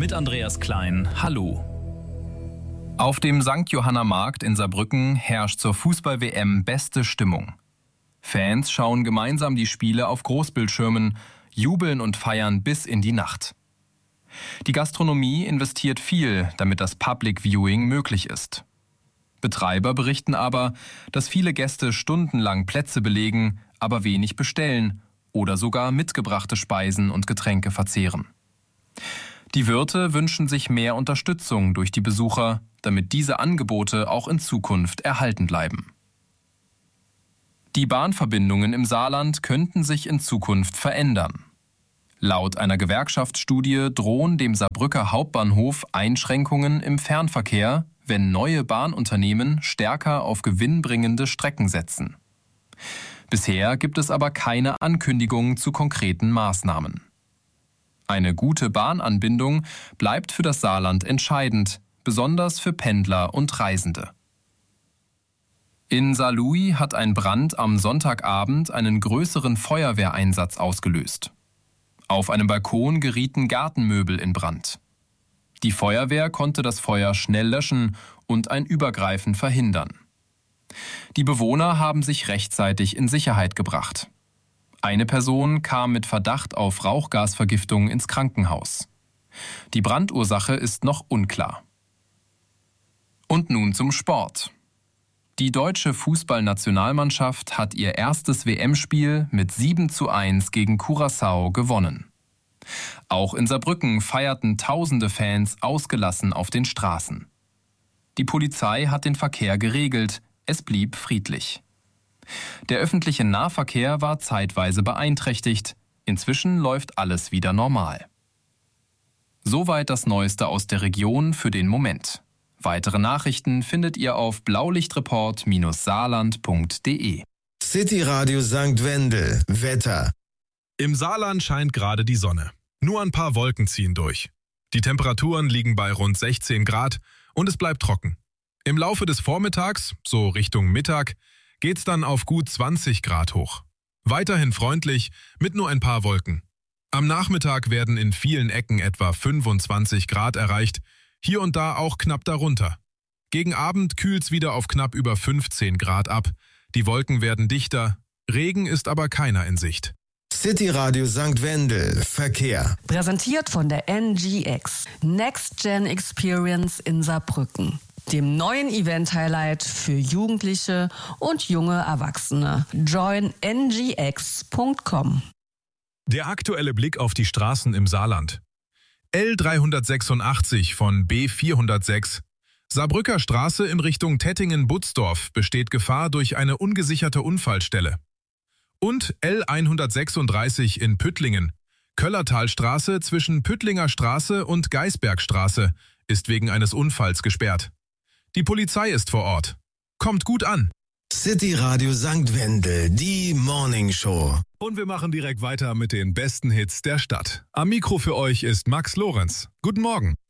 mit Andreas Klein. Hallo. Auf dem St. Johanna Markt in Saarbrücken herrscht zur Fußball-WM beste Stimmung. Fans schauen gemeinsam die Spiele auf Großbildschirmen, jubeln und feiern bis in die Nacht. Die Gastronomie investiert viel, damit das Public Viewing möglich ist. Betreiber berichten aber, dass viele Gäste stundenlang Plätze belegen, aber wenig bestellen oder sogar mitgebrachte Speisen und Getränke verzehren. Die Wirte wünschen sich mehr Unterstützung durch die Besucher, damit diese Angebote auch in Zukunft erhalten bleiben. Die Bahnverbindungen im Saarland könnten sich in Zukunft verändern. Laut einer Gewerkschaftsstudie drohen dem Saarbrücker Hauptbahnhof Einschränkungen im Fernverkehr, wenn neue Bahnunternehmen stärker auf gewinnbringende Strecken setzen. Bisher gibt es aber keine Ankündigungen zu konkreten Maßnahmen. Eine gute Bahnanbindung bleibt für das Saarland entscheidend, besonders für Pendler und Reisende. In Saarlouis hat ein Brand am Sonntagabend einen größeren Feuerwehreinsatz ausgelöst. Auf einem Balkon gerieten Gartenmöbel in Brand. Die Feuerwehr konnte das Feuer schnell löschen und ein Übergreifen verhindern. Die Bewohner haben sich rechtzeitig in Sicherheit gebracht. Eine Person kam mit Verdacht auf Rauchgasvergiftung ins Krankenhaus. Die Brandursache ist noch unklar. Und nun zum Sport. Die deutsche Fußballnationalmannschaft hat ihr erstes WM-Spiel mit 7:1 gegen Curaçao gewonnen. Auch in Saarbrücken feierten tausende Fans ausgelassen auf den Straßen. Die Polizei hat den Verkehr geregelt, es blieb friedlich. Der öffentliche Nahverkehr war zeitweise beeinträchtigt, inzwischen läuft alles wieder normal. Soweit das Neueste aus der Region für den Moment. Weitere Nachrichten findet ihr auf blaulichtreport-saarland.de. City Radio St. Wendel. Wetter. Im Saarland scheint gerade die Sonne. Nur ein paar Wolken ziehen durch. Die Temperaturen liegen bei rund 16 Grad und es bleibt trocken. Im Laufe des Vormittags, so Richtung Mittag, geht's dann auf gut 20 Grad hoch. Weiterhin freundlich, mit nur ein paar Wolken. Am Nachmittag werden in vielen Ecken etwa 25 Grad erreicht, hier und da auch knapp darunter. Gegen Abend kühlt's wieder auf knapp über 15 Grad ab. Die Wolken werden dichter, Regen ist aber keiner in Sicht. City Radio St. Wendel. Verkehr. Präsentiert von der NGX. Next Gen Experience in Saarbrücken. Dem neuen Event-Highlight für Jugendliche und junge Erwachsene. Join ngx.com. Der aktuelle Blick auf die Straßen im Saarland. L386 von B406. Saarbrücker Straße in Richtung Tettingen-Butzdorf besteht Gefahr durch eine ungesicherte Unfallstelle. Und L136 in Püttlingen. Köllertalstraße zwischen Püttlinger Straße und Geisbergstraße ist wegen eines Unfalls gesperrt. Die Polizei ist vor Ort. Kommt gut an. City Radio St. Wendel, die Morning Show. Und wir machen direkt weiter mit den besten Hits der Stadt. Am Mikro für euch ist Max Lorenz. Guten Morgen.